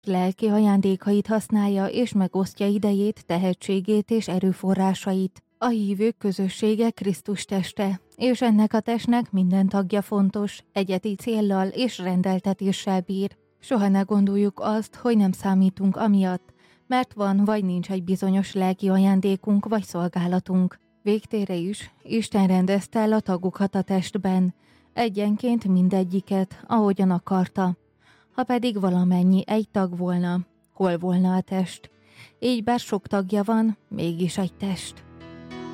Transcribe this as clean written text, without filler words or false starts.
lelki ajándékait használja és megosztja idejét, tehetségét és erőforrásait. A hívők közössége Krisztus teste, és ennek a testnek minden tagja fontos, egyedi céllal és rendeltetéssel bír. Soha ne gondoljuk azt, hogy nem számítunk amiatt, mert van vagy nincs egy bizonyos lelki ajándékunk vagy szolgálatunk. Végtére is Isten rendezte el a tagokat a testben, egyenként mindegyiket, ahogyan akarta. Ha pedig valamennyi egy tag volna, hol volna a test? Így bár sok tagja van, mégis egy test.